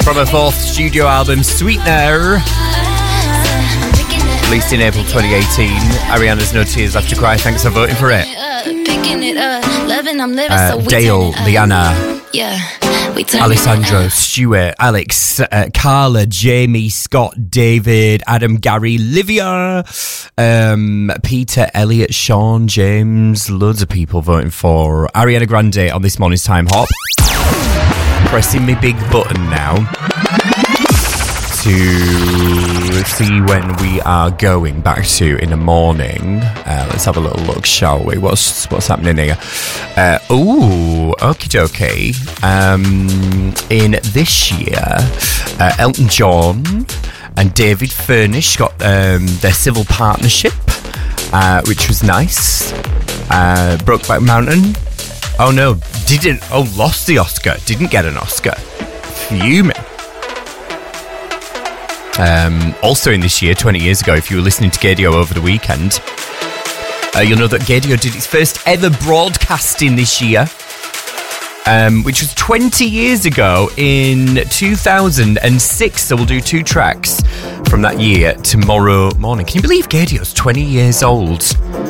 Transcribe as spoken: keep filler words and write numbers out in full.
From her fourth studio album, Sweetener, released in April twenty eighteen. Ariana's No Tears Left to Cry. Thanks for voting for it. Uh, Dale, Liana, Alessandro, Stuart, Alex, uh, Carla, Jamie, Scott, David, Adam, Gary, Livia, um, Peter, Elliot, Sean, James, loads of people voting for Ariana Grande on this morning's Time Hop. Pressing my big button now to see when we are going back to in the morning. Uh, let's have a little look, shall we? What's what's happening here? Uh, ooh, okie dokie. Um, in this year, uh, Elton John and David Furnish got um, their civil partnership, uh, which was nice. Uh, Brokeback Mountain. Oh no, didn't. Oh, lost the Oscar. Didn't get an Oscar. Fuming. Um, also in this year, twenty years ago, if you were listening to Gaydio over the weekend, uh, you'll know that Gaydio did its first ever broadcasting this year, um, which was twenty years ago in two thousand six. So we'll do two tracks from that year tomorrow morning. Can you believe Gaydio's twenty years old?